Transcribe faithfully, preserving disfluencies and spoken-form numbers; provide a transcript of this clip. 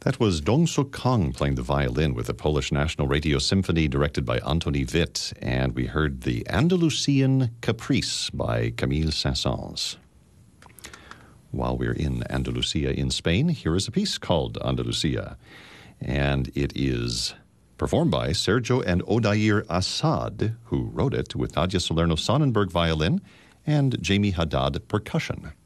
That was Dong Suk Kong playing the violin with the Polish National Radio Symphony directed by Antoni Witt, and we heard the Andalusian Caprice by Camille Saint-Saëns. While we're in Andalusia in Spain, here is a piece called Andalusia, and it is performed by Sergio and Odair Assad, who wrote it with Nadia Salerno Sonnenberg violin and Jamie Haddad percussion.